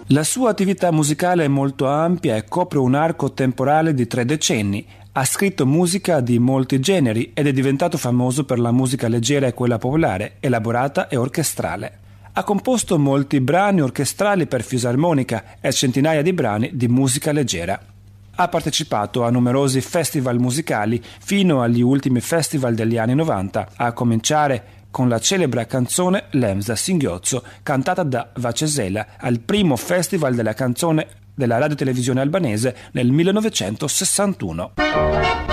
La sua attività musicale è molto ampia e copre un arco temporale di 3 decenni. Ha scritto musica di molti generi ed è diventato famoso per la musica leggera e quella popolare, elaborata e orchestrale. Ha composto molti brani orchestrali per fisarmonica e centinaia di brani di musica leggera. Ha partecipato a numerosi festival musicali fino agli ultimi festival degli anni 90, a cominciare con la celebre canzone Lemza Singhiozzo, cantata da Vacesela al primo festival della canzone della radiotelevisione albanese nel 1961.